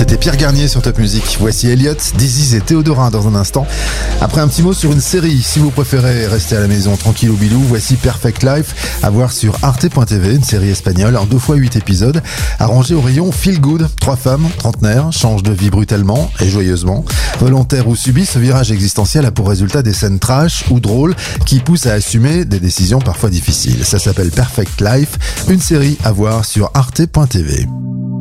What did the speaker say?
C'était Pierre Garnier sur Top Music. Voici Elliott, Diziz et Théodorin dans un instant. Après un petit mot sur une série, si vous préférez rester à la maison tranquille ou bilou, voici Perfect Life, à voir sur arte.tv, une série espagnole en 2x8 épisodes, arrangée au rayon Feel Good. 3 femmes, trentenaires, changent de vie brutalement et joyeusement. Volontaire ou subi, ce virage existentiel a pour résultat des scènes trash ou drôles qui poussent à assumer des décisions parfois difficiles. Ça s'appelle Perfect Life, une série à voir sur arte.tv.